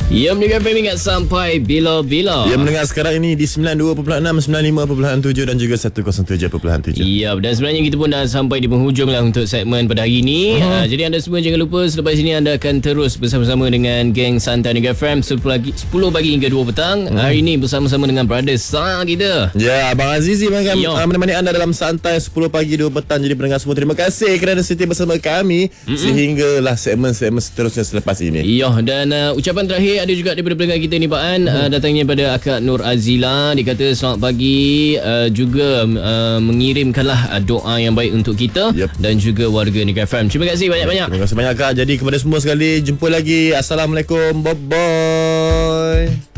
Ya, mendengar FM ingat sampai bila-bila. Yang mendengar sekarang ini di 92.6, 95.7 dan juga 107.7. Ya, dan sebenarnya kita pun dah sampai di penghujung lah untuk segmen pada hari ini. Jadi anda semua jangan lupa selepas ini anda akan terus bersama-sama dengan geng Santai Negara FM 10 pagi hingga 2 petang. Hari ini bersama-sama dengan brother Sang kita. Ya, Abang Azizi menemani anda dalam Santai 10 pagi 2 petang. Jadi pendengar semua, terima kasih kerana setia bersama kami sehinggalah segmen-segmen seterusnya selepas ini. Ya, dan ucapan terakhir ada juga daripada pendengar kita ni Pak An, datangnya pada Akak Nur Azila. Dia kata selamat pagi, juga mengirimkanlah doa yang baik untuk kita dan juga warga Negara FM. Terima kasih banyak-banyak. Terima kasih banyak Kak. Jadi kepada semua sekali, jumpa lagi. Assalamualaikum. Bye-bye.